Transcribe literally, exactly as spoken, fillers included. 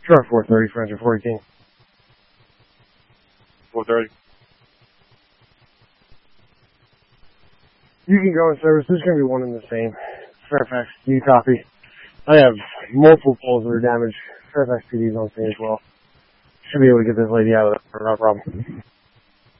Sure, four thirty for engine forty King. four thirty. You can go in service. There's going to be one in the same. Fairfax, do you copy? I have multiple poles that are damaged. Fairfax P D's on scene as well. Should be able to get this lady out of there, no problem.